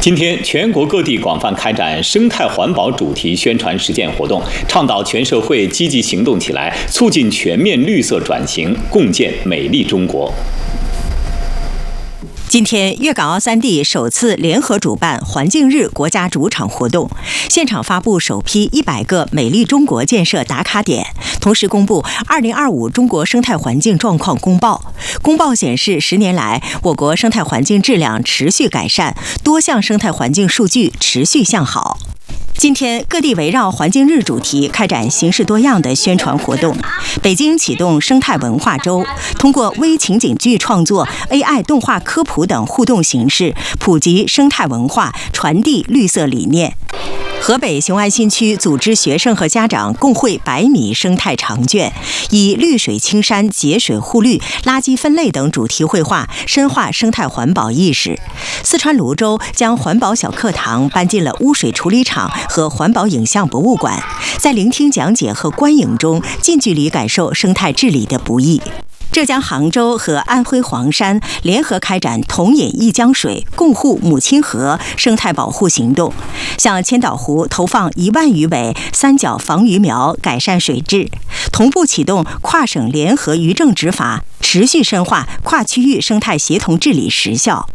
今天，全国各地广泛开展生态环保主题宣传实践活动，倡导全社会积极行动起来，促进全面绿色转型，共建美丽中国。 今天，粤港澳三地首次联合主办环境日国家主场活动，现场发布首批100个美丽中国建设打卡点，同时公布2025中国生态环境状况公报。公报显示，10年来，我国生态环境质量持续改善，多项生态环境数据持续向好。今天，各地围绕环境日主题开展形式多样的宣传活动。北京启动生态文化周，通过微情景剧创作、AI 动画科普等互动形式，普及生态文化，传递绿色理念。河北雄安新区组织学生和家长共绘100米生态长卷，以绿水青山、节水护绿、垃圾分类等主题绘画，深化生态环保意识。四川泸州将环保小课堂搬进了污水处理厂和环保影像博物馆，在聆听讲解和观影中，近距离感受生态治理的不易。浙江杭州和安徽黄山联合开展同饮一江水，共护母亲河生态保护行动，向千岛湖投放1万余尾三角防鱼苗，改善水质。同步启动跨省联合渔政执法，持续深化跨区域生态协同治理实效。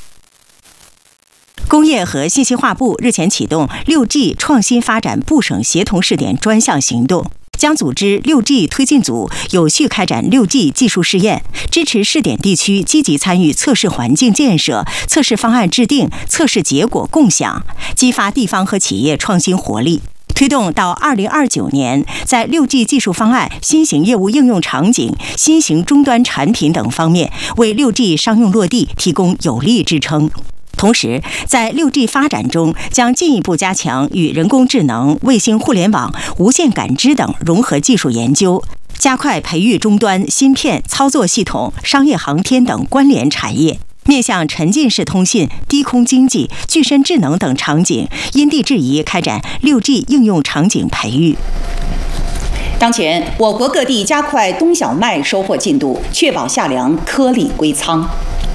工业和信息化部日前启动6G 创新发展部省协同试点专项行动，将组织6G 推进组有序开展6G 技术试验，支持试点地区积极参与测试环境建设、测试方案制定、测试结果共享，激发地方和企业创新活力。推动到2029年，在6G 技术方案、新型业务应用场景、新型终端产品等方面，为6G 商用落地提供有力支撑。同时，在6G 发展中，将进一步加强与人工智能、卫星互联网、无线感知等融合技术研究，加快培育终端、芯片、操作系统、商业航天等关联产业，面向沉浸式通信、低空经济、具身智能等场景，因地制宜开展6G 应用场景培育。 当前，我国各地加快冬小麦收获进度，确保夏粮颗粒归仓。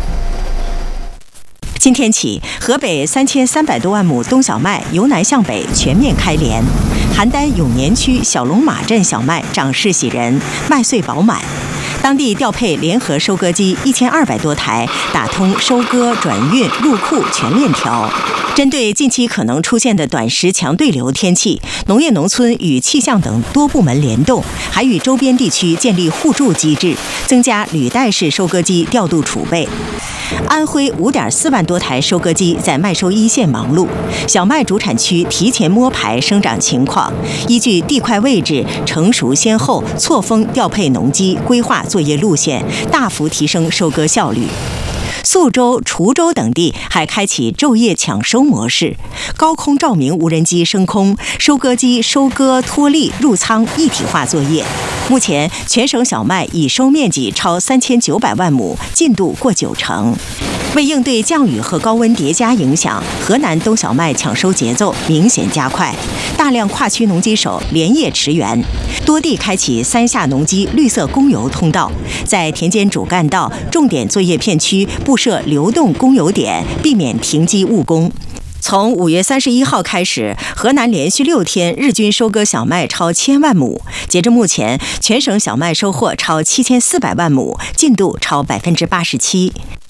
今天起，河北3300多万亩冬小麦由南向北全面开镰。邯郸永年区小龙马镇小麦长势喜人，麦穗饱满。当地调配联合收割机1200多台，打通收割、转运、入库全链条。针对近期可能出现的短时强对流天气，农业农村与气象等多部门联动，还与周边地区建立互助机制，增加履带式收割机调度储备。安徽5.4万多台收割机在麦收一线忙碌，小麦主产区提前摸排生长情况，依据地块位置、成熟先后、错峰调配农机，规划作业路线，大幅提升收割效率。宿州、滁州等地还开启昼夜抢收模式，高空照明无人机升空，收割机收割、脱粒、入仓一体化作业。目前，全省小麦已收面积超3900万亩，进度过90%。为应对降雨和高温叠加影响，河南冬小麦抢收节奏明显加快，大量跨区农机手连夜驰援，多地开启3下农机绿色供油通道，在田间主干道、重点作业片区布设流动供油点，避免停机误工。从5月31号开始，河南连续6天日均收割小麦超1000万亩。截至目前，全省小麦收获超7400万亩，进度超87%。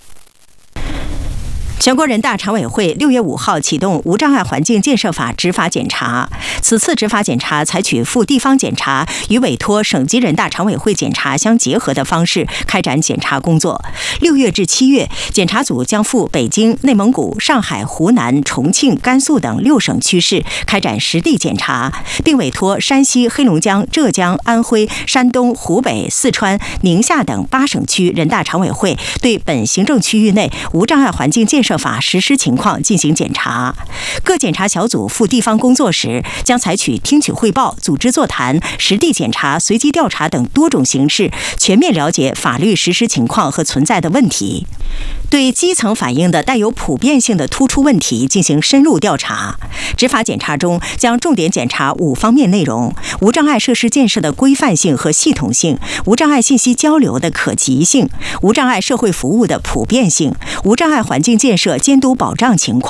全国人大常委会6月5号启动无障碍环境建设法执法检查。此次执法检查采取赴地方检查与委托省级人大常委会检查相结合的方式开展检查工作。6月至7月，检查组将赴北京、内蒙古、上海、湖南、重庆、甘肃等6省区市开展实地检查，并委托山西、黑龙江、浙江、安徽、山东、湖北、四川、宁夏等8省区人大常委会对本行政区域内无障碍环境建设法实施情况进行检查。各检查小组赴地方工作时，将采取听取汇报、组织座谈、实地检查、随机调查等多种形式，全面了解法律实施情况和存在的问题。对基层反映的带有普遍性的突出问题进行深入调查。执法检查中将重点检查5方面内容：无障碍设施建设的规范性和系统性，无障碍信息交流的可及性，无障碍社会服务的普遍性，无障碍环境建设监督保障情况。